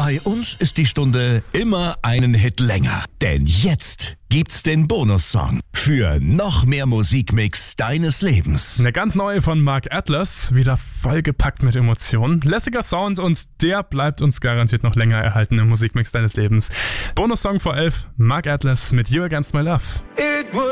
Bei uns ist die Stunde immer einen Hit länger. Denn jetzt gibt's den Bonussong für noch mehr Musikmix deines Lebens. Eine ganz neue von Mark Atlas, wieder vollgepackt mit Emotionen. Lässiger Sound und der bleibt uns garantiert noch länger erhalten im Musikmix deines Lebens. Bonussong vor 11, Mark Atlas mit You Against My Love.